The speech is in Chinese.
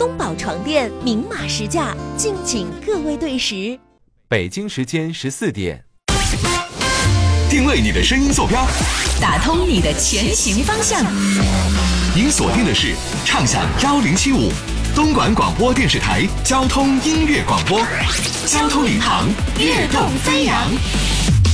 东宝床垫明码实价，敬请各位对时。 北京时间14点， 定位你的声音坐标， 打通你的前行方向。 您锁定的是畅享1075东莞广播电视台交通音乐广播，交通领航，跃动飞扬。